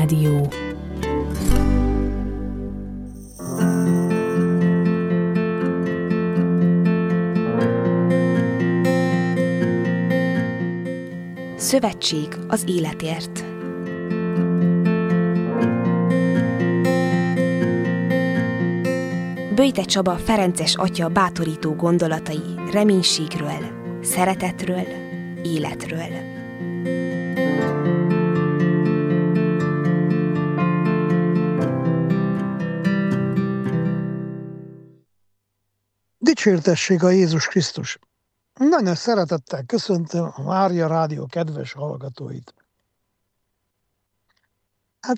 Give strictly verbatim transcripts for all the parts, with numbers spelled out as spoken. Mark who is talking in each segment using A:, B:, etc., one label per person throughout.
A: Rádió. Szövetség az életért. Böjte Csaba ferences atya bátorító gondolatai reménységről, szeretetről, életről.
B: Dicsértessék a Jézus Krisztus! Nagyon szeretettel köszöntöm a Mária Rádió kedves hallgatóit. Hát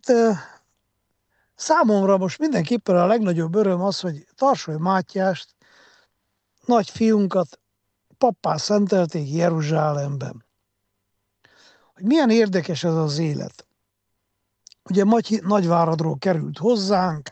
B: számomra most mindenképpen a legnagyobb öröm az, hogy Tarsoly Mátyást, nagy fiunkat pappá szentelték Jeruzsálemben. Hogy milyen érdekes ez az élet. Ugye Nagyváradról került hozzánk,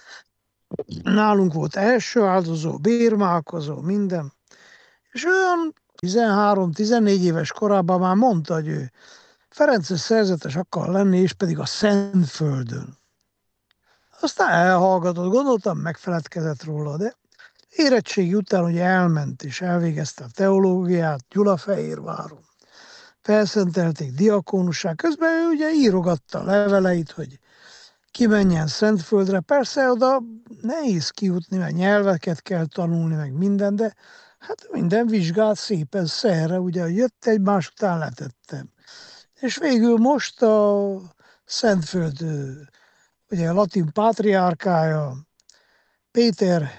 B: nálunk volt első áldozó, bérmálkozó, minden. És olyan tizenhárom-tizennégy éves korában már mondta, hogy ő ferences szerzetes akar lenni, és pedig a Szentföldön. Aztán elhallgatott, gondoltam, megfeledkezett róla, de érettségi után ugye elment és elvégezte a teológiát Gyulafehérváron. Felszentelték diakónussá, közben ő ugye írogatta a leveleit, hogy kimenjen Szentföldre. Persze oda nehéz kijutni, mert nyelveket kell tanulni, meg minden, de hát minden vizsgát szépen szerre, ugye jött egymás után letettem. És végül most a Szentföld, ugye a latin pátriárkája, Péter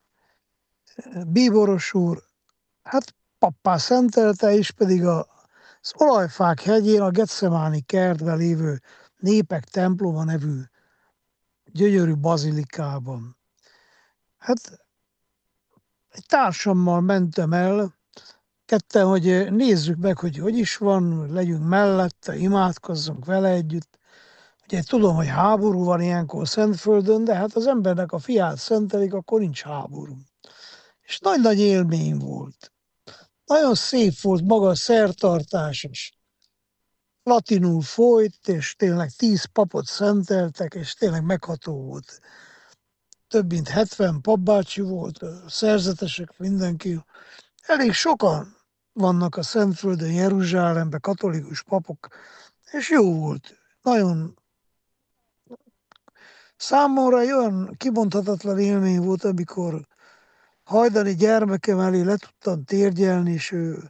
B: bíboros úr, hát pappá szentelte, és pedig a, az Olajfák hegyén, a Getsemáni kertben lévő Népek temploma nevű gyönyörű bazilikában. Hát egy társammal mentem el, ketten, hogy nézzük meg, hogy hogy is van, legyünk mellette, imádkozzunk vele együtt. Ugye tudom, hogy háború van ilyenkor Szentföldön, de hát az embernek a fiát szentelik, akkor nincs háború. És nagy-nagy élmény volt. Nagyon szép volt maga a szertartásos. Latinul folyt, és tényleg tíz papot szenteltek, és tényleg megható volt. Több mint hetven papbácsi volt, szerzetesek, mindenki. Elég sokan vannak a Szentföldön, Jeruzsálemben, katolikus papok, és jó volt. Nagyon számomra egy olyan kimondhatatlan élmény volt, amikor hajdani gyermekem elé le tudtam térgyelni, és ő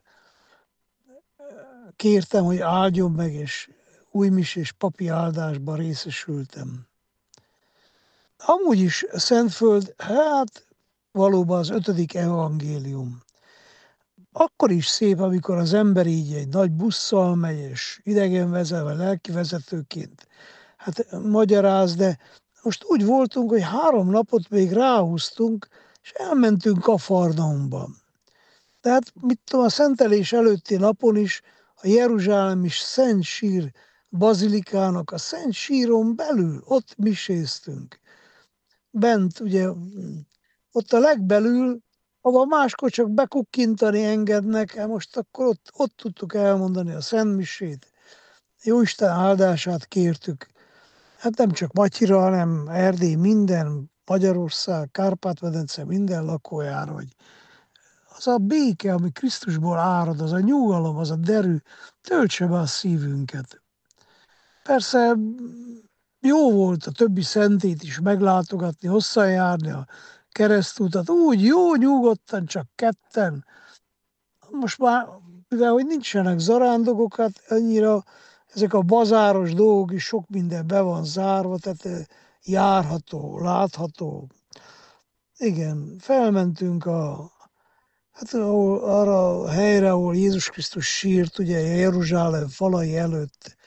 B: kértem, hogy áldjon meg, és újmis és papi áldásban részesültem. Amúgy is Szentföld, hát valóban az ötödik evangélium. Akkor is szép, amikor az ember így egy nagy busszal megy, és idegenvezetve, lelkivezetőként hát magyaráz, de most úgy voltunk, hogy három napot még ráhúztunk, és elmentünk Kafarnaumba. Tehát, mit tudom, a szentelés előtti napon is a jeruzsálemi Szent Sír bazilikának a Szent Síron belül, ott miséztünk. Bent, ugye, ott a legbelül, ahol máskor csak bekukkintani engednek, most akkor ott, ott tudtuk elmondani a szentmisét. Jóisten áldását kértük. Hát nem csak Matyira, hanem Erdély minden, Magyarország, Kárpát-medence minden lakójára, hogy az a béke, ami Krisztusból árad, az a nyugalom, az a derű, töltse be a szívünket. Persze jó volt a többi szentét is meglátogatni, hosszan járni a keresztútat, úgy jó, nyugodtan, csak ketten. Most már, mivel hogy nincsenek zarándokok, hát annyira ezek a bazáros dolgok is sok minden be van zárva, tehát járható, látható. Igen, felmentünk a, hát ahol, arra a helyre, ahol Jézus Krisztus sírt, ugye Jeruzsálem falai előtt.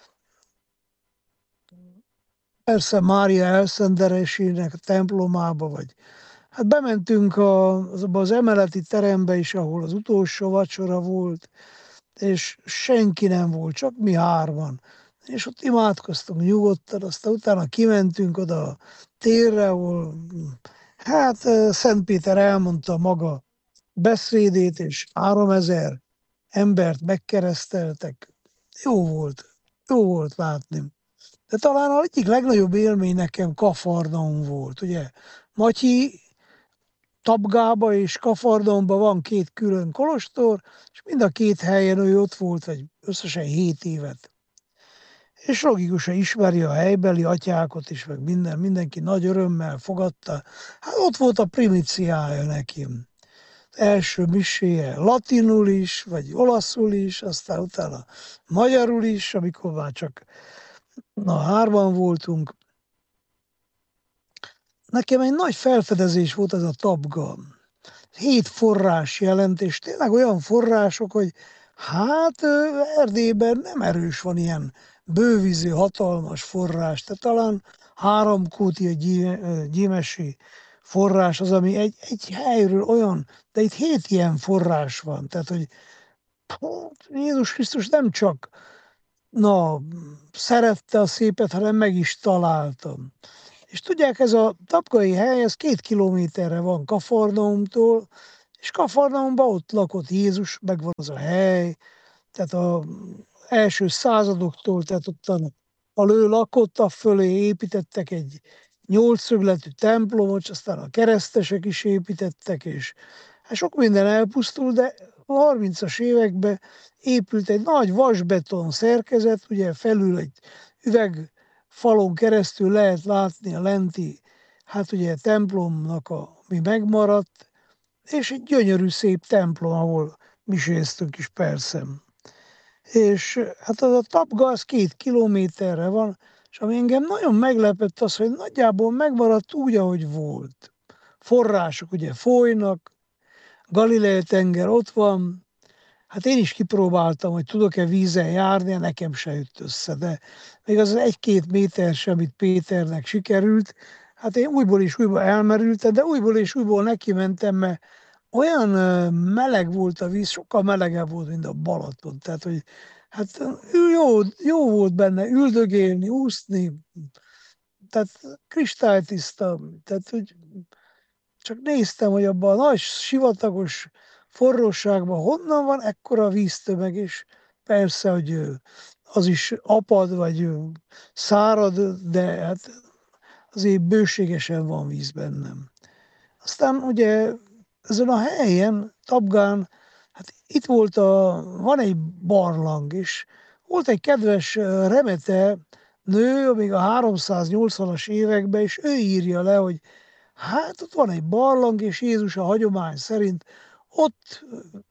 B: Persze Mária elszendelésének a templomába, vagy hát bementünk a, az emeleti terembe is, ahol az utolsó vacsora volt, és senki nem volt, csak mi hárman. És ott imádkoztunk nyugodtan, aztán utána kimentünk oda a térre, ahol hát Szent Péter elmondta maga beszédét, és háromezer embert megkereszteltek. Jó volt, jó volt látni. De talán az egyik legnagyobb élmény nekem Kafarnaum volt, ugye. Matyi Tabgába és Kafarnaumban van két külön kolostor, és mind a két helyen ő ott volt, vagy összesen hét évet. És logikusan ismeri a helybeli atyákat is, meg minden, mindenki nagy örömmel fogadta. Hát ott volt a primíciája nekem. Első miséje latinul is, vagy olaszul is, aztán utána magyarul is, amikor már csak na, hárman voltunk. Nekem egy nagy felfedezés volt ez a Tabga. Hét forrás jelent, és tényleg olyan források, hogy hát Erdélyben nem erős van ilyen bővíző, hatalmas forrás. Tehát talán háromkúti, a gyímesi forrás az, ami egy, egy helyről olyan, de itt hét ilyen forrás van. Tehát, hogy Jézus Krisztus nem csak na, szerette a szépet, hanem meg is találtam. És tudják, ez a Tabgai hely, ez két kilométerre van Kafarnaumtól, és Kafarnaumban ott lakott Jézus, megvan az a hely, tehát az első századoktól, tehát ott a ő lakotta fölé építettek egy nyolcszögletű templomot, aztán a keresztesek is építettek, és hát sok minden elpusztult, de a harmincas években épült egy nagy vasbeton szerkezet, ugye felül egy üvegfalon keresztül lehet látni a lenti, hát ugye templomnak, a, mi megmaradt, és egy gyönyörű szép templom, ahol miséztünk is persze. És hát az a Tabga az két kilométerre van, és ami engem nagyon meglepett az, hogy nagyjából megmaradt úgy, ahogy volt. Források ugye folynak, Galilei tenger ott van, hát én is kipróbáltam, hogy tudok-e vízen járni, nekem se jött össze, de még az egy-két méter sem, amit Péternek sikerült, hát én újból és újból elmerültem, de újból és újból neki mentem, mert olyan meleg volt a víz, sokkal melegebb volt, mint a Balaton. Tehát, hogy hát jó, jó volt benne üldögélni, úszni, tehát kristálytiszta, tehát, hogy csak néztem, hogy abban a nagy sivatagos forróságban honnan van ekkora víztömeg, és persze, hogy az is apad, vagy szárad, de hát azért bőségesen van víz bennem. Aztán ugye ezen a helyen, Tabgán, hát itt volt a, van egy barlang is, volt egy kedves remete nő, még a háromszáznyolcvanas években, és ő írja le, hogy hát ott van egy barlang, és Jézus a hagyomány szerint ott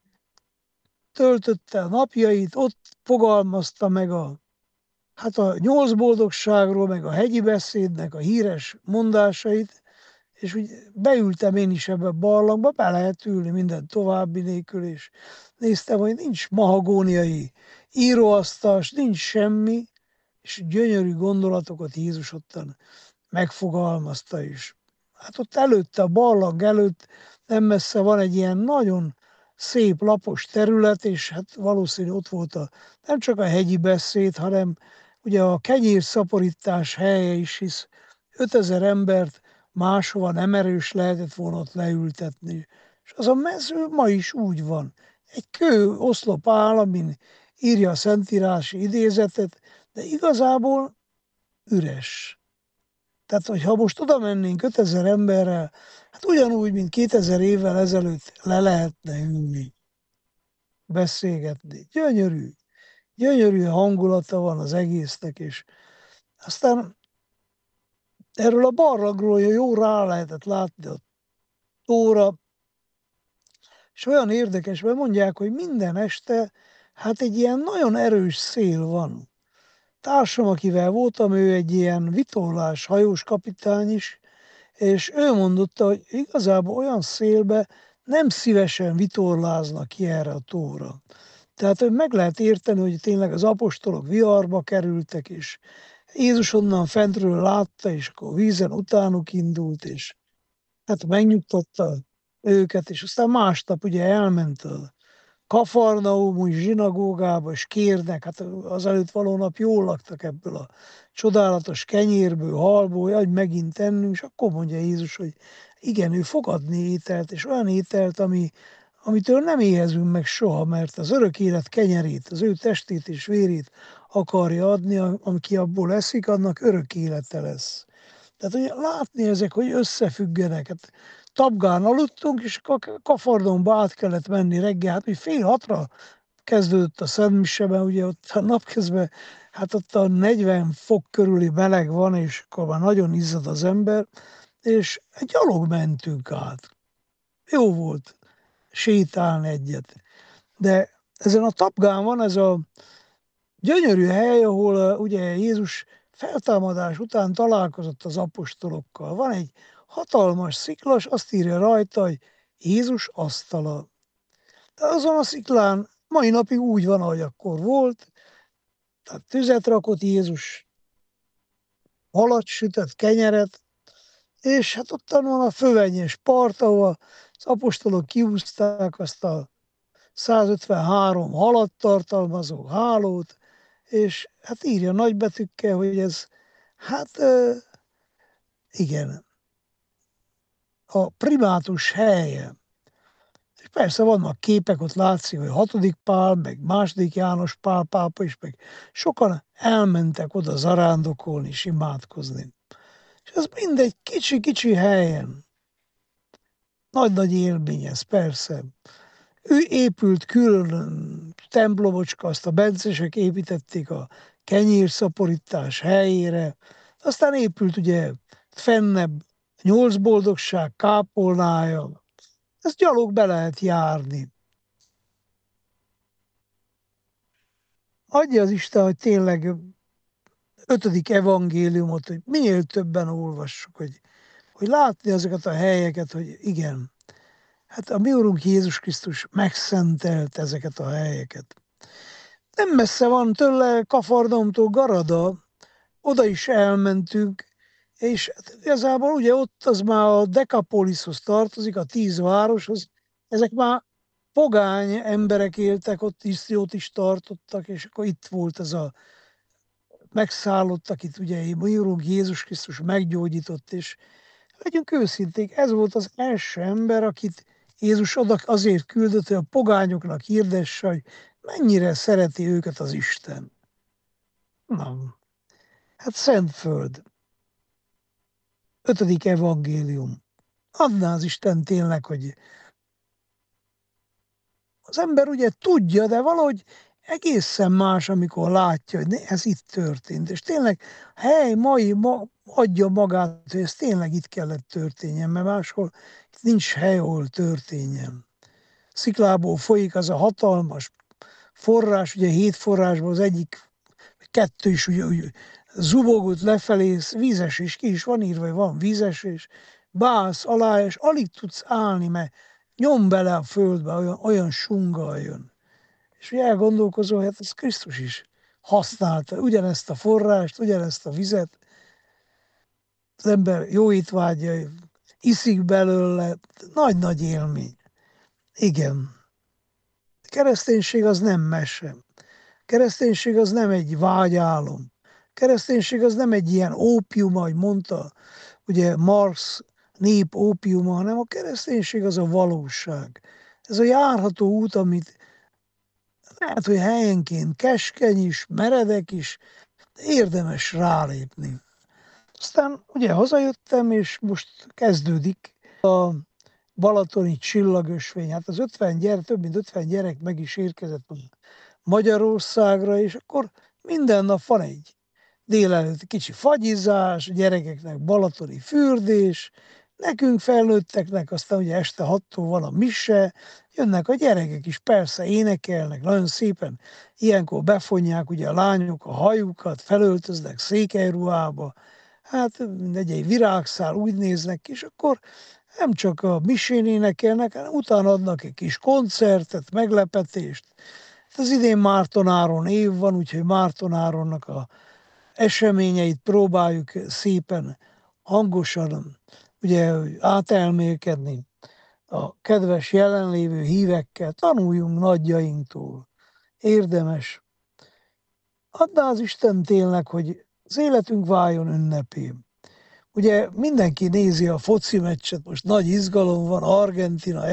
B: töltötte a napjait, ott fogalmazta meg a, hát a nyolc boldogságról, meg a hegyi beszédnek a híres mondásait, és úgy beültem én is ebbe a barlangba, be lehet ülni minden további nélkül, és néztem, hogy nincs mahagóniai íróasztals, nincs semmi, és gyönyörű gondolatokat Jézus ottan megfogalmazta is. Hát ott előtte, a barlang előtt nem messze van egy ilyen nagyon szép, lapos terület, és hát valószínű ott volt a, nem csak a hegyi beszéd, hanem ugye a kenyérszaporítás helye is, hisz ötezer embert máshova nem erős lehetett volna ott leültetni. És az a mező ma is úgy van. Egy kő oszlop áll, amin írja a szentírási idézetet, de igazából üres. Tehát, hogyha most oda mennénk ötezer emberrel, hát ugyanúgy, mint kétezer évvel ezelőtt le lehetne ülni, beszélgetni. Gyönyörű, gyönyörű hangulata van az egésznek, és aztán erről a barlangról jó rá lehetett látni a tóra, és olyan érdekes, mert mondják, hogy minden este hát egy ilyen nagyon erős szél van. Társam, akivel voltam, ő egy ilyen vitorlás hajós kapitány is, és ő mondotta, hogy igazából olyan szélbe nem szívesen vitorláznak ki erre a tóra. Tehát hogy meg lehet érteni, hogy tényleg az apostolok viharba kerültek, és Jézus onnan fentről látta, és akkor vízen utánuk indult, és hát megnyugtatta őket, és aztán másnap ugye elment a Kafarnaumi zsinagógába, és kérnek, hát az előtt való nap jól laktak ebből a csodálatos kenyérből, halból, hogy megint ennünk, és akkor mondja Jézus, hogy igen, ő fog adni ételt, és olyan ételt, ami, amitől nem éhezünk meg soha, mert az örök élet kenyerét, az ő testét és vérét akarja adni, aki abból eszik, annak örök élete lesz. Tehát hogy látni ezek, hogy összefüggenek. Hát Tapgán aludtunk, és akkor Kafardonba át kellett menni reggel. Hát, hogy fél hatra kezdődött a szentmiseben, ugye ott a napközben, hát ott a negyven fok körüli meleg van, és akkor már nagyon izzad az ember, és gyalog mentünk át. Jó volt sétálni egyet. De ezen a Tapgán van ez a gyönyörű hely, ahol uh, ugye Jézus feltámadás után találkozott az apostolokkal. Van egy hatalmas sziklas, azt írja rajta, hogy Jézus asztala. De azon a sziklán mai napig úgy van, ahogy akkor volt, tehát tüzet rakott Jézus, halat sütött, kenyeret, és hát ott van a fövenyes part, ahol az apostolok kihúzták azt a százötvenhárom halat tartalmazó hálót, és hát írja nagybetűkkel, hogy ez, hát igen, a primátus helye. És persze vannak képek, ott látszik, hogy hatodik Pál, meg második János Pál pápa is, meg sokan elmentek oda zarándokolni és imádkozni. És ez mindegy kicsi-kicsi helyen. Nagy-nagy élmény ez, persze. Ő épült külön templomocska, azt a bencesek építették a kenyérszaporítás helyére. Aztán épült ugye fennebb nyolc boldogság kápolnája. Ezt gyalog be lehet járni. Adja az Isten, hogy tényleg ötödik evangéliumot, hogy minél többen olvassuk, hogy, hogy látni azokat a helyeket, hogy igen, hát a mi Urunk Jézus Krisztus megszentelt ezeket a helyeket. Nem messze van tőle Kafarnaumtól Garada, oda is elmentünk, és hát igazából ugye ott az már a Dekapolishoz tartozik, a tíz városhoz. Ezek már pogány emberek éltek, ott is jót is tartottak, és akkor itt volt ez a megszállott, akit ugye mi Urunk Jézus Krisztus meggyógyított, és legyünk őszinték, ez volt az első ember, akit Jézus oda azért küldött, hogy a pogányoknak hirdesse, hogy mennyire szereti őket az Isten. Na, hát Szentföld. Ötödik evangélium. Adná az Isten tényleg, hogy az ember ugye tudja, de valahogy egészen más, amikor látja, hogy ez itt történt. És tényleg hely, mai, ma adja magát, hogy ez tényleg itt kellett történjen, mert máshol nincs hely, ahol történjen. Sziklából folyik az a hatalmas forrás, ugye hét forrásból az egyik, kettő is ugye, ugye zubogott lefelé, vízesés, ki is van írva, hogy van vízesés, bász alá, és alig tudsz állni, mert nyom bele a földbe, olyan, olyan sunggal jön. És ugye elgondolkozol, hogy hát ez Krisztus is használta ugyanezt a forrást, ugyanezt a vizet, az ember jó étvágya, iszik belőle, nagy-nagy élmény. Igen. A kereszténység az nem mese. A kereszténység az nem egy vágyálom. A kereszténység az nem egy ilyen ópium, ahogy mondta ugye Marx nép ópiuma, hanem a kereszténység az a valóság. Ez a járható út, amit lehet, hogy helyenként keskeny is, meredek is, érdemes rálépni. Aztán ugye hazajöttem, és most kezdődik a balatoni csillagösvény. Hát az ötven gyerek, több mint ötven gyerek meg is érkezett Magyarországra, és akkor minden nap van egy délelőtt kicsi fagyizás, a gyerekeknek balatoni fürdés, nekünk felnőtteknek aztán ugye este hattól van a mise, jönnek a gyerekek is, persze énekelnek, nagyon szépen ilyenkor befonják ugye a lányok a hajukat, felöltöznek székelyruhába, hát egy virágszál úgy néznek ki, és akkor nem csak a misén énekelnek, hanem utána adnak egy kis koncertet, meglepetést. Az idén Márton Áron év van, úgyhogy Márton Áronnak a eseményeit próbáljuk szépen, hangosan ugye átelmélkedni a kedves jelenlévő hívekkel, tanuljunk nagyjainktól. Érdemes. Adná az Isten tényleg, hogy az életünk váljon ünnepé. Ugye mindenki nézi a foci meccset, most nagy izgalom van, Argentina,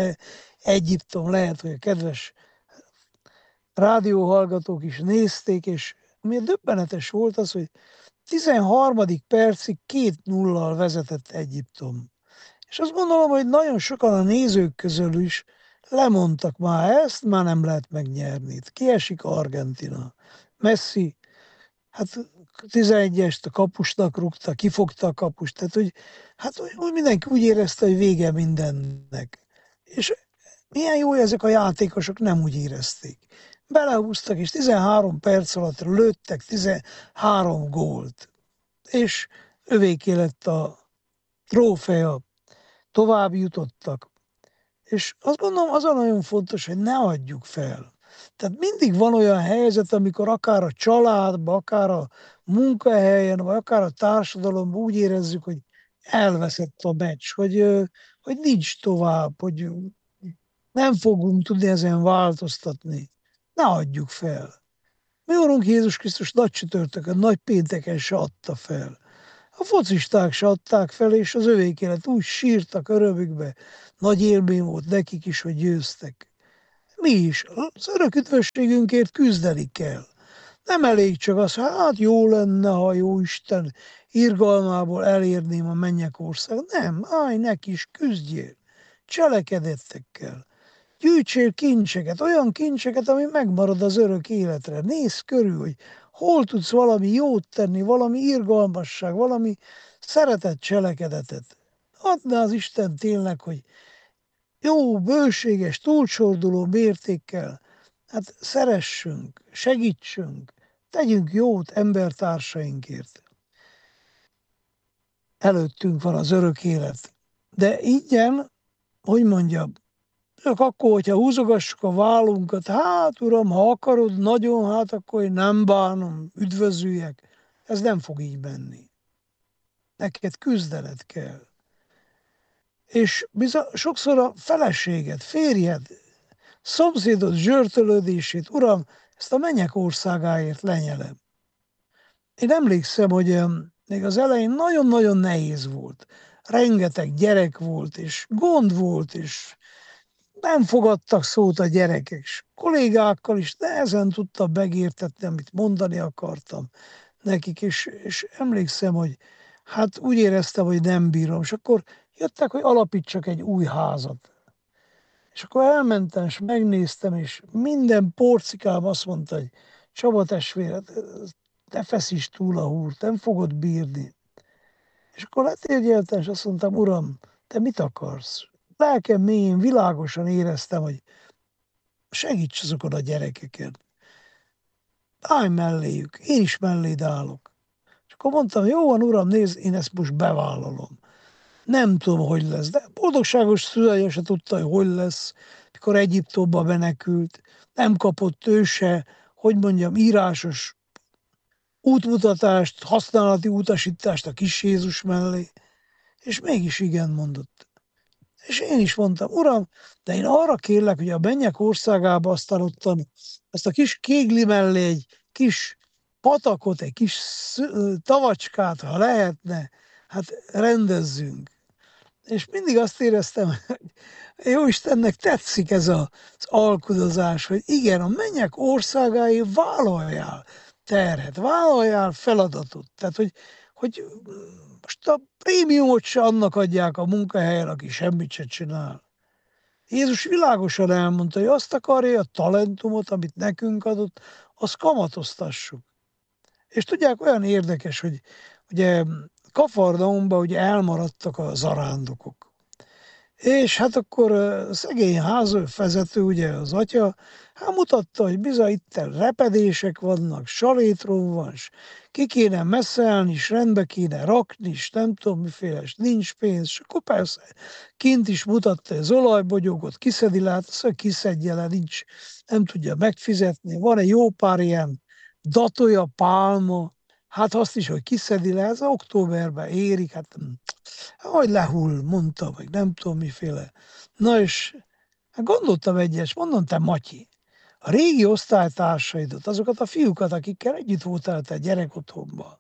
B: Egyiptom, lehet, hogy a kedves rádióhallgatók is nézték, és ami döbbenetes volt az, hogy tizenharmadik percig két nullal vezetett Egyiptom. És azt gondolom, hogy nagyon sokan a nézők közül is lemondtak már, ezt már nem lehet megnyerni. Itt kiesik Argentina. Messi, hát tizenegyest a kapusnak rúgta, kifogta a kapust. Tehát, hogy, hát úgy mindenki úgy érezte, hogy vége mindennek. És milyen jó, hogy ezek a játékosok nem úgy érezték. Belehúztak, és tizenhárom perc alatt lőttek tizenhárom gólt. És övéké lett a trófea, tovább jutottak. És azt gondolom, az a nagyon fontos, hogy ne adjuk fel. Tehát mindig van olyan helyzet, amikor akár a családban, akár a munkahelyen, vagy akár a társadalomban úgy érezzük, hogy elveszett a meccs, hogy, hogy nincs tovább, hogy nem fogunk tudni ezen változtatni. Ne adjuk fel. Mi Urunk Jézus Krisztus nagy csütörtökön, nagy pénteken se adta fel. A focisták se adták fel, és az övék élet úgy sírtak örömükbe. Nagy élmény volt nekik is, hogy győztek. Mi is az örök üdvösségünkért küzdeni kell. Nem elég csak az, hát jó lenne, ha jó Isten irgalmából elérném a mennyek ország. Nem, állj neki is, küzdjél. Cselekedettekkel. Gyűjtsél kincseket, olyan kincseket, ami megmarad az örök életre. Nézz körül, hogy hol tudsz valami jót tenni, valami irgalmasság, valami szeretett cselekedetet. Adná az Isten tényleg, hogy jó, bőséges, túlcsorduló mértékkel, hát szeressünk, segítsünk, tegyünk jót embertársainkért. Előttünk van az örök élet. De ingyen, hogy mondjam, csak akkor, hogyha húzogassuk a vállunkat, hát uram, ha akarod nagyon, hát akkor én nem bánom, üdvözüljek. Ez nem fog így menni. Neked küzdened kell. És bizony, sokszor a feleséged, férjed, szomszédod zsörtölődését, uram, ezt a mennyek országáért lenyelem. Én emlékszem, hogy még az elején nagyon-nagyon nehéz volt. Rengeteg gyerek volt, és gond volt, és nem fogadtak szót a gyerekek, és kollégákkal is nehezen tudtam megértetni, amit mondani akartam nekik, és, és emlékszem, hogy hát úgy éreztem, hogy nem bírom, és akkor jöttek, hogy alapítsak egy új házat. És akkor elmentem, és megnéztem, és minden porcikám azt mondta, hogy Csaba testvéred, te feszíts túl a húrt, nem fogod bírni. És akkor letérgyeltem, és azt mondtam, uram, te mit akarsz? Lelkem mélyén világosan éreztem, hogy segíts azokon a gyerekeken. Állj melléjük, én is melléd állok. És akkor mondtam, jó van, uram, nézd, én ezt most bevállalom. Nem tudom, hogy lesz, de boldogságos szülei se tudta, hogy hogy lesz, mikor Egyiptomba menekült. Nem kapott ő se, hogy mondjam, írásos útmutatást, használati utasítást a kis Jézus mellé, és mégis igen mondott. És én is mondtam, uram, de én arra kérlek, hogy a mennyek országába aztán ottan azt a kis kégli mellé egy kis patakot, egy kis tavacskát, ha lehetne, hát rendezzünk. És mindig azt éreztem, hogy jó Istennek tetszik ez az alkudozás, hogy igen, a mennyek országáé vállaljál terhet, vállaljál feladatot. Tehát, hogy, hogy most a prémiumot se annak adják a munkahelyen, aki semmit se csinál. Jézus világosan elmondta, hogy azt akarja, a talentumot, amit nekünk adott, azt kamatoztassuk. És tudják, olyan érdekes, hogy ugye Kafarnaumban ugye elmaradtak a zarándokok. És hát akkor szegény házvezető, ugye az atya, hát mutatta, hogy bizony itt repedések vannak, salétrom van, és ki kéne messzelni, és rendbe kéne rakni, és nem tudom miféle, és nincs pénz, és akkor persze kint is mutatta az olajbogyógot, kiszedi le, hát azt mondja, kiszedje le, nincs, nem tudja megfizetni, van egy jó pár ilyen datója, pálma, hát azt is, hogy kiszedi le, ez októberben érik, hát hogy lehull, mondta, vagy nem tudom miféle. Na és hát gondoltam egyes, mondom, te Matyi, a régi osztálytársaidat, azokat a fiúkat, akikkel együtt voltál te gyerekotthonban,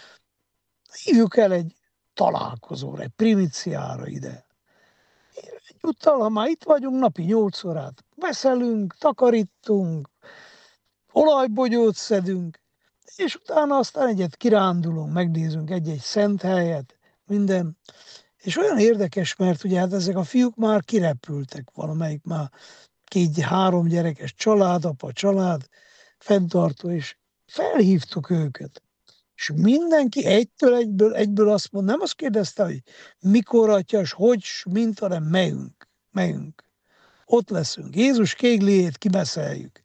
B: hívjuk el egy találkozóra, egy primiciára ide. Egyúttal, ha már itt vagyunk, napi nyolc órát veszelünk, takarítunk, olajbogyót szedünk, és utána aztán egyet kirándulunk, megnézünk egy-egy szent helyet, minden. És olyan érdekes, mert ugye hát ezek a fiúk már kirepültek, valamelyik már két-három gyerekes család, apa család, fenntartó, és felhívtuk őket. És mindenki egytől egyből, egyből azt mond, nem azt kérdezte, hogy mikor, atyas, hogy, mint, hanem megyünk, megyünk. Ott leszünk. Jézus kégliét kibeszéljük.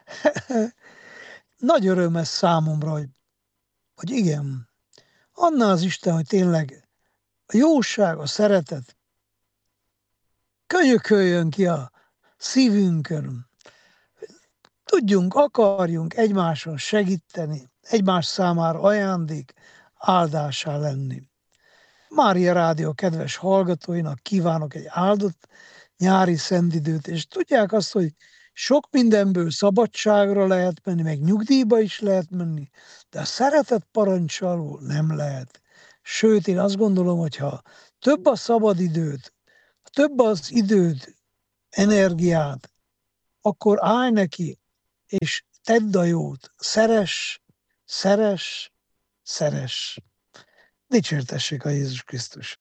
B: Nagy öröm ez számomra, hogy, hogy igen, annál az Isten, hogy tényleg a jóság, a szeretet könyököljön ki a szívünkön. Tudjunk, akarjunk egymáson segíteni, egymás számára ajándék, áldássá lenni. Mária Rádió kedves hallgatóinak kívánok egy áldott nyári szentidőt, és tudják azt, hogy sok mindenből szabadságra lehet menni, meg nyugdíjba is lehet menni, de a szeretet parancsa alól nem lehet. Sőt, én azt gondolom, hogy ha több a szabadidőt, több az időd, energiád, akkor állj neki, és tedd a jót, szeress, szeress, szeress. Dicsértessék a Jézus Krisztus!